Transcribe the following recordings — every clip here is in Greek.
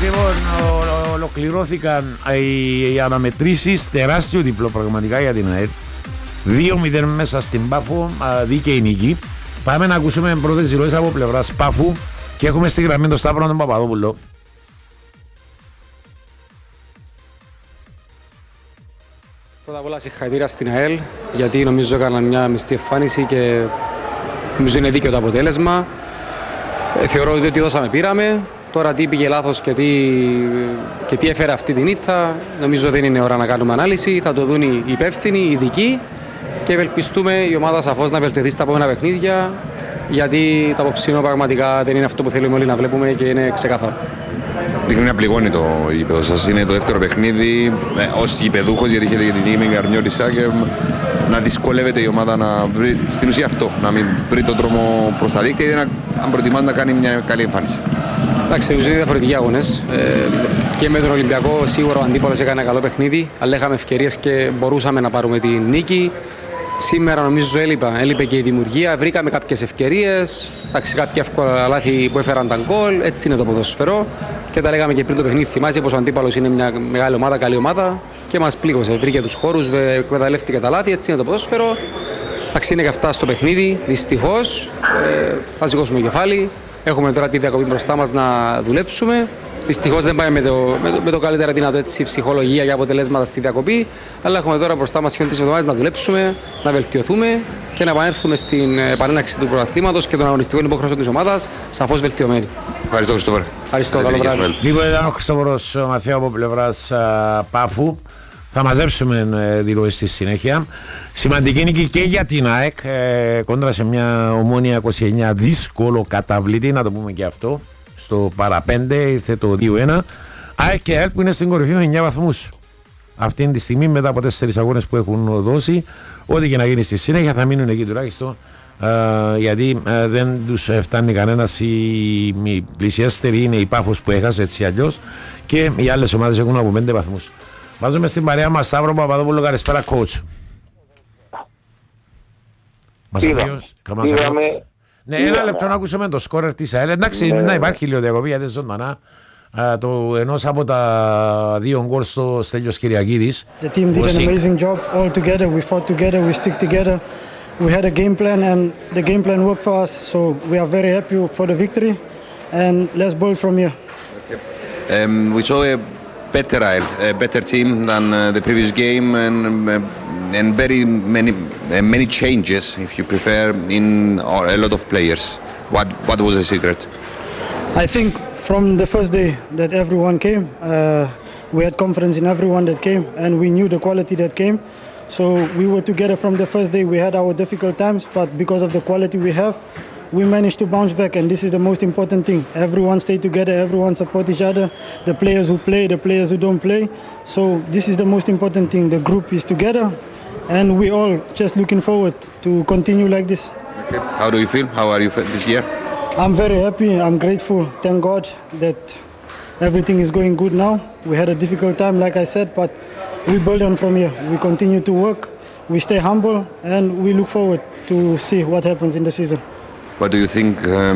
Λοιπόν, ολοκληρώθηκαν οι αναμετρήσεις, τεράστιο διπλό πραγματικά για την ΑΕΛ. 2-0 μέσα στην Πάφο, δίκαιη νίκη. Πάμε να ακούσουμε πρώτες δηλώσεις από πλευράς Πάφου και έχουμε στη γραμμή τον Σταύρο τον Παπαδόπουλο. Πρώτα απ' όλα συγχαρητήρια στην ΑΕΛ, γιατί νομίζω έκαναν μια μεστή εμφάνιση και νομίζω είναι δίκαιο το αποτέλεσμα. Θεωρώ ότι δώσαμε πήραμε. Τώρα τι πήγε λάθος και τι έφερε αυτή την ήττα, νομίζω δεν είναι ώρα να κάνουμε ανάλυση. Θα το δουν οι υπεύθυνοι, οι ειδικοί και ευελπιστούμε η ομάδα σαφώς να βελτιωθεί στα επόμενα παιχνίδια, γιατί το απόψινό πραγματικά δεν είναι αυτό που θέλουμε όλοι να βλέπουμε και είναι ξεκάθαρο. Δείχνει να πληγώνει το γήπεδο σας. Είναι το δεύτερο παιχνίδι ως γηπεδούχος, γιατί έχετε την τιμή με Καρμιώτησα και να δυσκολεύεται η ομάδα να βρει, στην ουσία αυτό, να μην βρει τον δρόμο προς τα δίκτυα ή αν προτιμάται να κάνει μια καλή εμφάνιση. Εντάξει, νομίζω είναι διαφορετικοί αγώνες. Και με τον Ολυμπιακό σίγουρα ο αντίπαλος έκανε ένα καλό παιχνίδι, αλλά είχαμε ευκαιρίες και μπορούσαμε να πάρουμε την νίκη. Σήμερα νομίζω έλειπε και η δημιουργία, βρήκαμε κάποιες ευκαιρίες, κάποια εύκολα λάθη που έφεραν τα γκολ, έτσι είναι το ποδόσφαιρο. Και τα λέγαμε και πριν το παιχνίδι, θυμάσαι πως ο αντίπαλος είναι μια μεγάλη ομάδα, καλή ομάδα και μας πλήγωσε, βρήκε τους χώρους, εκμεταλλεύτηκε τα λάθη, έτσι είναι το ποδόσφαιρο. Εντάξει, είναι και αυτά στο παιχνίδι, δυστυχώς, θα σηκώσουμε κεφάλι, έχουμε τώρα τη διακοπή μπροστά μας να δουλέψουμε. Δυστυχώς δεν πάμε με το καλύτερα δυνατό έτσι, ψυχολογία για αποτελέσματα στη διακοπή, αλλά έχουμε τώρα μπροστά μας σχεδόν 3 εβδομάδες να δουλέψουμε, να βελτιωθούμε και να επανέλθουμε στην επανέναξη του πρωταθλήματος και των αγωνιστικών υποχρεώσεων της ομάδας, σαφώς βελτιωμένοι. Ευχαριστώ, Χριστόφορε. Ευχαριστώ, καλό βράδυ. Λοιπόν, ήταν ο Χριστόφορος Μαθαίου από πλευράς Πάφου. Θα μαζέψουμε δηλώσεις στη συνέχεια. Σημαντική νίκη και για την ΑΕΚ, κόντρα σε μια Ομόνοια 29 δύσκολο καταβλητή, να το πούμε και αυτό. Στο παραπέντε ήρθε το 2-1. ΑΕΚ και ΑΕΛ που είναι στην κορυφή με 9 βαθμούς. Αυτή τη στιγμή μετά από 4 αγώνες που έχουν δώσει, ό,τι και να γίνει στη συνέχεια θα μείνουν εκεί τουλάχιστον, γιατί δεν τους φτάνει κανένας. Η πλησιέστερη είναι η Πάφος που έχασε έτσι αλλιώς και οι άλλες ομάδες έχουν από 5 βαθμούς. Βάζουμε στην παρέα μας Σταύρο Παπαδόπουλο, καλησπέρα coach. Ναι, ένα λεπτό να ακούσουμε το σκόρερ της ΑΕΛ. Εντάξει, να υπάρχει λίγο διακοπή γιατί ζωντανά. Το ενός από τα 2 γκολ στο Στέλιος Κυριακίδης. The team did an amazing job all together. We fought together, we stick together. We had a game plan and the game plan worked for us. So we are very happy for the victory and let's build from here. Okay. We saw a better team than the previous game and very many changes, if you prefer, in a lot of players. What was the secret? I think from the first day that everyone came, we had confidence in everyone that came and we knew the quality that came. So we were together from the first day. We had our difficult times, but because of the quality we have, we managed to bounce back, and this is the most important thing. Everyone stay together, everyone support each other, the players who play, the players who don't play. So this is the most important thing. The group is together and we all just looking forward to continue like this. Okay. How do you feel? How are you this year? I'm very happy, I'm grateful. Thank God that everything is going good now. We had a difficult time, like I said, but we build on from here. We continue to work, we stay humble, and we look forward to see what happens in the season. What do you think?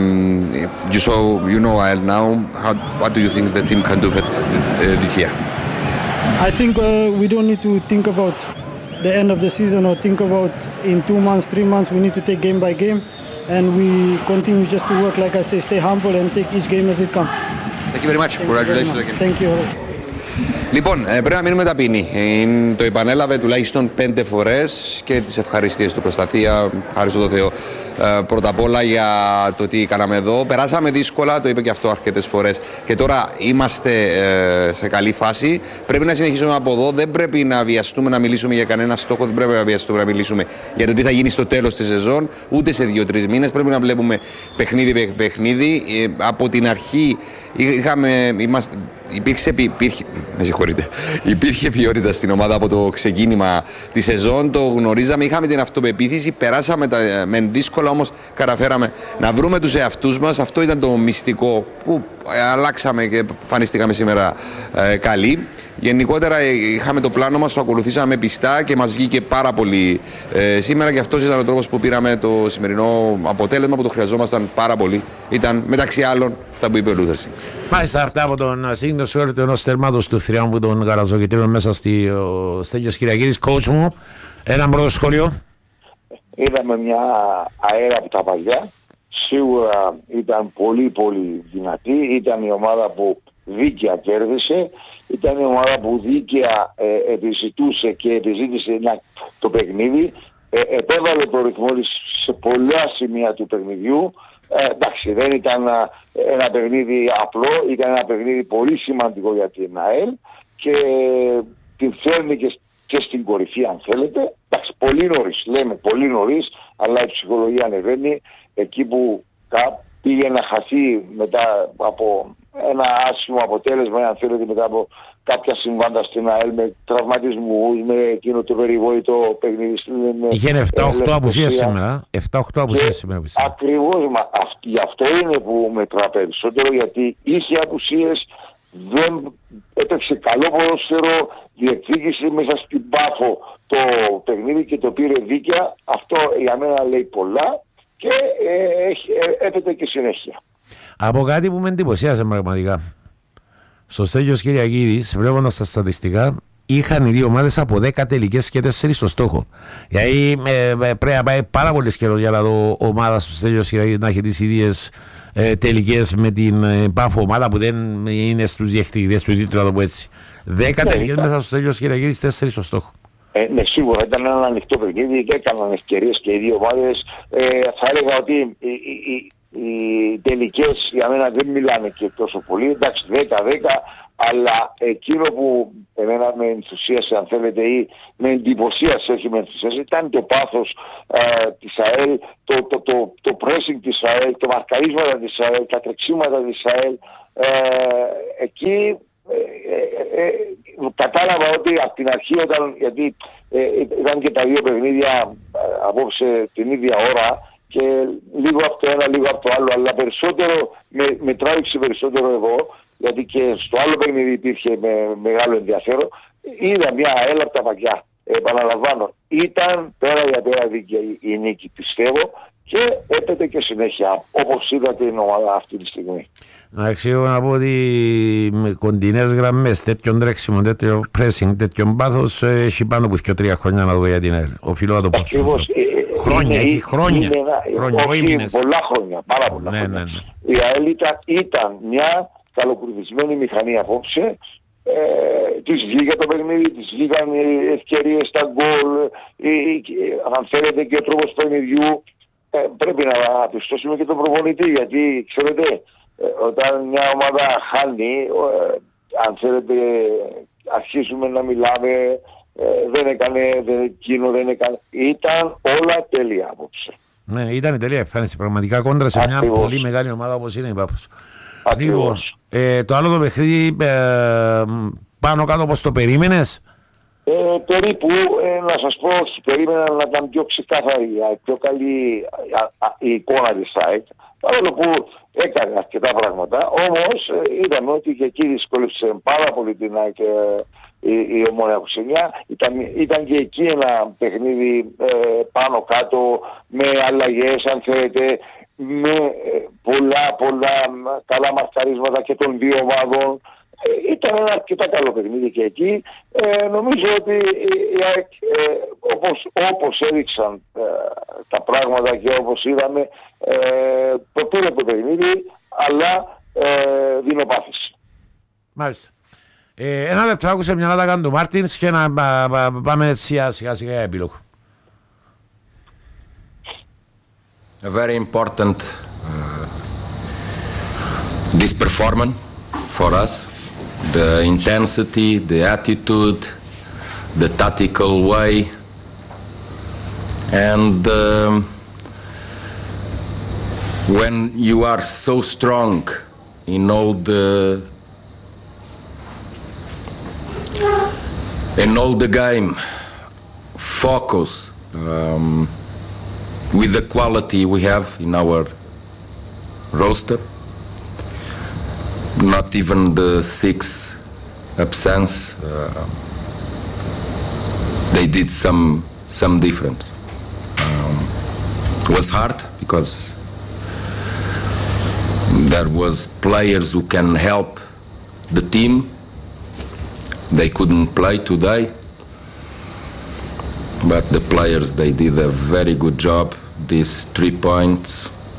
You know AEL now. What do you think the team can do this year? I think we don't need to think about the end of the season or think about in 2 months, 3 months. We need to take game by game, and we continue just to work, like I say, stay humble and take each game as it comes. Thank you very much. Congratulations again. Thank you. Λοιπόν, πρέπει να μείνουμε ταπεινοί. Το επανέλαβε τουλάχιστον 5 φορές και τις ευχαριστίες του προς τα θεία. Ευχαριστώ τον Θεό. Πρώτα απ' όλα για το τι κάναμε εδώ. Περάσαμε δύσκολα, το είπε και αυτό αρκετές φορές. Και τώρα είμαστε σε καλή φάση. Πρέπει να συνεχίσουμε από εδώ. Δεν πρέπει να βιαστούμε να μιλήσουμε για κανένα στόχο. Δεν πρέπει να βιαστούμε να μιλήσουμε για το τι θα γίνει στο τέλος της σεζόν. Ούτε σε 2-3 μήνες. Πρέπει να βλέπουμε παιχνίδι. Από την αρχή υπήρχε ποιότητα στην ομάδα από το ξεκίνημα της σεζόν. Το γνωρίζαμε. Είχαμε την αυτοπεποίθηση. Περάσαμε με δύσκολα όλα όμως καταφέραμε να βρούμε τους εαυτούς μας. Αυτό ήταν το μυστικό που αλλάξαμε και εμφανιστήκαμε σήμερα καλοί. Γενικότερα είχαμε το πλάνο μας, το ακολουθήσαμε πιστά και μας βγήκε πάρα πολύ σήμερα και αυτός ήταν ο τρόπος που πήραμε το σημερινό αποτέλεσμα που το χρειαζόμασταν πάρα πολύ. Ήταν μεταξύ άλλων αυτά που είπε ο Λούθερσινγκ. Μάλιστα, αυτά από τον Σίγνο Σουέρτο ενός τερμάτος του θριάμβου των Γαλαζοκυτρίνων μέσα στη Στέλιος Κυριακίδης. Coach μου, ένα πρώτο σχόλιο. Είδαμε μια αέρα από τα παλιά. Σίγουρα ήταν πολύ πολύ δυνατή. Ήταν η ομάδα που δίκαια κέρδισε. Ήταν η ομάδα που δίκαια επιζητούσε και επιζήτησε το παιχνίδι. Επέβαλε το ρυθμό της σε πολλά σημεία του παιχνιδιού. Εντάξει, δεν ήταν ένα παιχνίδι απλό, ήταν ένα παιχνίδι πολύ σημαντικό για την ΑΕΛ και την φέρνει και στην κορυφή αν θέλετε. Εντάξει, πολύ νωρίς, λέμε πολύ νωρίς, αλλά η ψυχολογία ανεβαίνει εκεί που πήγε να χαθεί μετά από ένα άσχημο αποτέλεσμα, αν θέλετε, μετά από κάποια συμβάντα στην ΑΕΛ με τραυματισμούς, με εκείνο το περιβόητο παιχνίδι. Είχε 7-8 απουσίες σήμερα. 7-8 απουσίες σήμερα. Ακριβώς, γι' αυτό είναι που μετρά περισσότερο, γιατί είχε απουσίες, δεν έπαιξε καλό ποδόσφαιρο, διεκδίκησε μέσα στην Πάφο το παιχνίδι και το πήρε δίκαια. Αυτό για μένα λέει πολλά και έπεται και συνέχεια. Από κάτι που με εντυπωσίασε πραγματικά. Στο Στέλιος Κυριακίδης, βλέποντας τα στατιστικά, είχαν οι δύο ομάδες από 10 τελικές και 4 στο στόχο. Γιατί πρέπει να πάει πάρα πολύ καιρό για να δω ομάδα στο Στέλιος Κυριακίδης να έχει τις ίδιες τελικές με την Πάφο ομάδα που δεν είναι στους διεκδικητές του τίτλου, να το πω έτσι. 10 τελικές μέσα στο Στέλιος Κυριακίδης, 4 στο στόχο. Ναι, σίγουρα ήταν ένα ανοιχτό παιχνίδι και έκαναν ευκαιρίες και οι δύο ομάδες. Θα έλεγα ότι οι τελικές για μένα δεν μιλάνε και τόσο πολύ. Εντάξει, 10-10, αλλά εκείνο που εμένα με ενθουσίασε, αν θέλετε, ή με εντυπωσίασε, όχι με ενθουσίασε, ήταν το πάθος της ΑΕΛ, το pressing της ΑΕΛ, το μαρκαρίσματα της ΑΕΛ, τα τρεξίματα της ΑΕΛ. Εκεί κατάλαβα ότι από την αρχή, γιατί ήταν και τα δύο παιχνίδια απόψε την ίδια ώρα και λίγο από το ένα, λίγο από το άλλο, αλλά περισσότερο με τράβηξε περισσότερο εγώ, γιατί και στο άλλο παιχνίδι υπήρχε μεγάλο ενδιαφέρον. Είδα μια ΑΕΛ από τα παγιά. Επαναλαμβάνω, ήταν πέρα για πέρα δίκαιη η νίκη, πιστεύω, και έπεται και συνέχεια, όπως είδατε την ομάδα αυτή τη στιγμή. Να πω ότι με κοντινές γραμμές, τέτοιον τρέξιμο, τέτοιο pressing, τέτοιον πάθος, έχει πάνω από 2-3 χρόνια να δω για την ΑΕΛ. Οφείλω να το πω. Χρόνια, έχει χρόνια. Πολλά χρόνια, πάρα πολλά χρόνια. Η ΑΕΛ ήταν μια καλοκουρδισμένη μηχανή απόψε. Της βγήκε το παιχνίδι, της βγήκαν οι ευκαιρίες, τα γκολ, αν θέλετε και ο τρόπος του παιχνιδιού. Πρέπει να πιστώσουμε και τον προπονητή, γιατί ξέρετε, όταν μια ομάδα χάνει, αν θέλετε, αρχίζουμε να μιλάμε, δεν έκανε εκείνο, δεν έκανε. Ήταν όλα τέλεια απόψε. Ναι, ήταν η τέλεια εμφάνιση. Πραγματικά κόντρα σε μια πολύ μεγάλη ομάδα όπως είναι η Πάφος. Λοιπόν, το άλλο το παιχνίδι πάνω κάτω όπως το περίμενες? Περίπου, να σας πω, περίμενα να ήταν πιο ξεκάθαρη, πιο καλή η εικόνα της ΣΑΕΚ, παρόλο που έκανε αρκετά πράγματα, όμως είδαμε ότι και εκεί δυσκόλεψε πάρα πολύ την ΑΕΚ η Ομόνοια 29. Ήταν και εκεί ένα παιχνίδι πάνω κάτω, με αλλαγές αν θέλετε, με πολλά καλά μαρκαρίσματα και των δύο ομάδων. Ήταν ένα αρκετά καλό παιχνίδι και εκεί. Νομίζω ότι η ΑΕΚ, όπως έδειξαν τα πράγματα και όπως είδαμε, το πήρε το παιχνίδι, αλλά δεινοπάθησε. Μάλιστα. Ένα λεπτό άκουσε μια να κάνει το Μάρτινς και να πάμε σιγά σιγά επίλογο. A very important this performance for us. The intensity, the attitude, the tactical way, and when you are so strong in all the game, focus, with the quality we have in our roster. Not even the 6 absence, they did some difference. It was hard because there was players who can help the team. They couldn't play today, but the players, they did a very good job. These 3 points,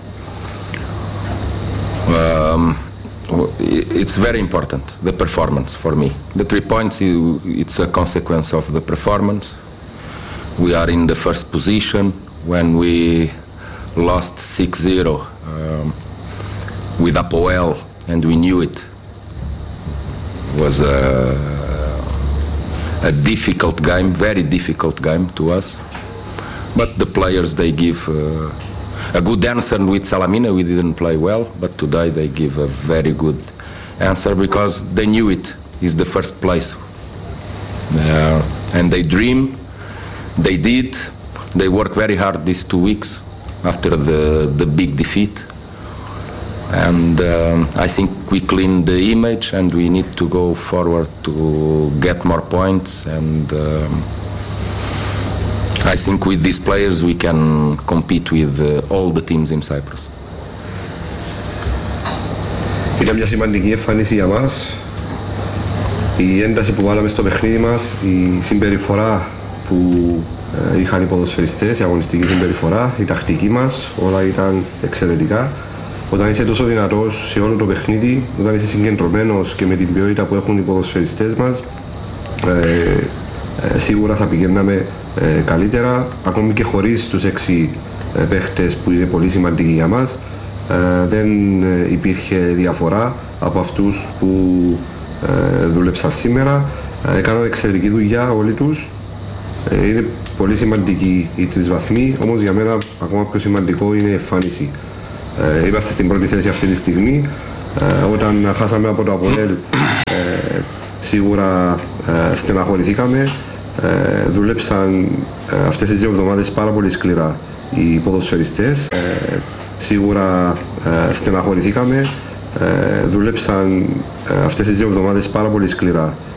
it's very important, the performance for me. The 3 points, it's a consequence of the performance. We are in the first position. When we lost 6-0 with Apoel, and we knew it was a difficult game, very difficult game to us. But the players, they give a good answer with Salamina. We didn't play well, but today they give a very good answer because they knew it is the first place. And they dream, they did, they worked very hard these 2 weeks after the big defeat. And I think we cleaned the image and we need to go forward to get more points. And I think with these players we can compete with all the teams in Cyprus. Ήταν μια σημαντική εμφάνιση για μας. Η ένταση που βάλαμε στο παιχνίδι μας, η συμπεριφορά που είχαν οι ποδοσφαιριστές, η αγωνιστική συμπεριφορά, η τακτική μας, όλα ήταν εξαιρετικά. Όταν είσαι τόσο δυνατός σε όλο το παιχνίδι, όταν είσαι συγκεντρωμένος και με την ποιότητα που έχουν οι ποδοσφαιριστές μας, σίγουρα θα πηγαίναμε καλύτερα, ακόμη και χωρίς τους 6 παίχτες που είναι πολύ σημαντικοί για μας. Δεν υπήρχε διαφορά από αυτούς που δούλεψαν σήμερα. Έκαναν εξαιρετική δουλειά όλοι τους. Είναι πολύ σημαντική οι 3 βαθμοί, όμως για μένα ακόμα πιο σημαντικό είναι η εμφάνιση. Είμαστε στην πρώτη θέση αυτή τη στιγμή. Όταν χάσαμε από το Αποέλ, σίγουρα στεναχωρηθήκαμε. Δούλεψαν αυτές τις 2 εβδομάδες πάρα πολύ σκληρά οι ποδοσφαιριστές. Σίγουρα στεναχωρηθήκαμε. Δούλεψαν αυτές τις 2 εβδομάδες πάρα πολύ σκληρά